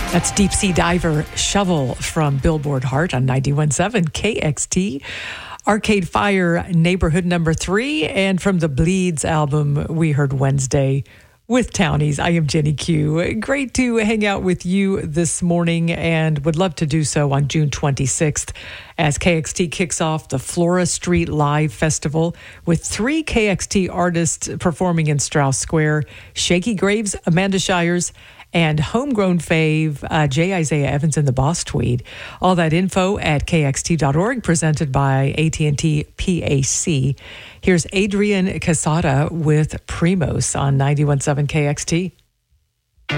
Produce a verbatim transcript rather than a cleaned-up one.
That's Deep Sea Diver Shovel from Billboard Heart on ninety-one point seven K X T. Arcade Fire, Neighborhood Number Three. And from the Bleeds album, we heard Wednesday with Townies. I am Jenny Q. Great to hang out with you this morning, and would love to do so on June twenty-sixth as K X T kicks off the Flora Street Live Festival with three K X T artists performing in Strauss Square: Shaky Graves, Amanda Shires, and homegrown fave uh, J. Isaiah Evans in the Boss Tweed. All that info at K X T dot org, presented by A T and T P A C. Here's Adrian Casada with Primos on ninety-one point seven K X T.